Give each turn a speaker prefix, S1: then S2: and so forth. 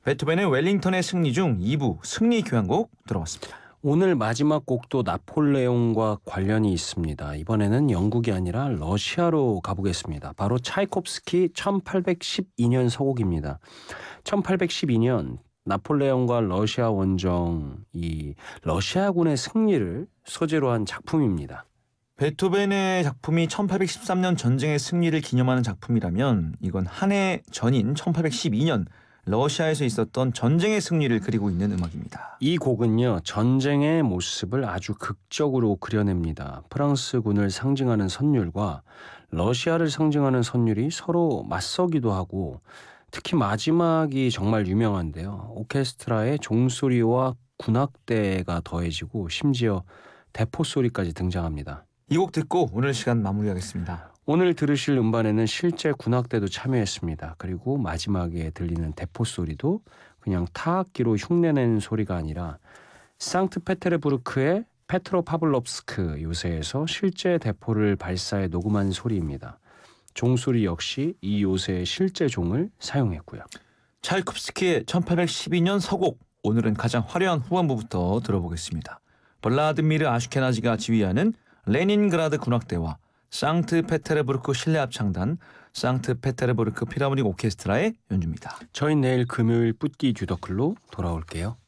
S1: 베토벤의 웰링턴의 승리 중 2부 승리 교향곡 들어봤습니다.
S2: 오늘 마지막 곡도 나폴레옹과 관련이 있습니다. 이번에는 영국이 아니라 러시아로 가보겠습니다. 바로 차이콥스키 1812년 서곡입니다. 1812년 나폴레옹과 러시아 원정, 이 러시아군의 승리를 소재로 한 작품입니다.
S1: 베토벤의 작품이 1813년 전쟁의 승리를 기념하는 작품이라면 이건 한 해 전인 1812년 러시아에서 있었던 전쟁의 승리를 그리고 있는 음악입니다.
S2: 이 곡은요, 전쟁의 모습을 아주 극적으로 그려냅니다. 프랑스군을 상징하는 선율과 러시아를 상징하는 선율이 서로 맞서기도 하고, 특히 마지막이 정말 유명한데요. 오케스트라의 종소리와 군악대가 더해지고 심지어 대포 소리까지 등장합니다.
S1: 이 곡 듣고 오늘 시간 마무리하겠습니다.
S2: 오늘 들으실 음반에는 실제 군악대도 참여했습니다. 그리고 마지막에 들리는 대포 소리도 그냥 타악기로 흉내낸 소리가 아니라 상트페테르부르크의 페트로파블롭스크 요새에서 실제 대포를 발사해 녹음한 소리입니다. 종소리 역시 이 요새의 실제 종을 사용했고요.
S1: 차이콥스키의 1812년 서곡, 오늘은 가장 화려한 후반부부터 들어보겠습니다. 블라드미르 아슈케나지가 지휘하는 레닌그라드 군악대와 상트페테르부르크 실내 합창단, 상트페테르부르크 필하모닉 오케스트라의 연주입니다.
S2: 저희 내일 금요일 뿌띠 듀더클로 돌아올게요.